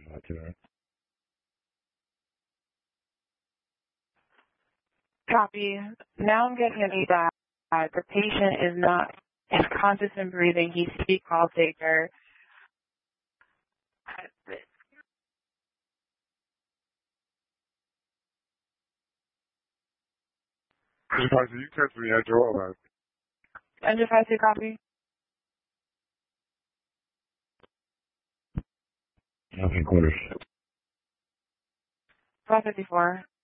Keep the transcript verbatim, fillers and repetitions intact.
Roger. Copy. Now I'm getting an that uh, the patient is not is conscious and breathing. He's speak call taker. You catch me at your office. Under five two copy. Nothing quarters. twelve fifty-four.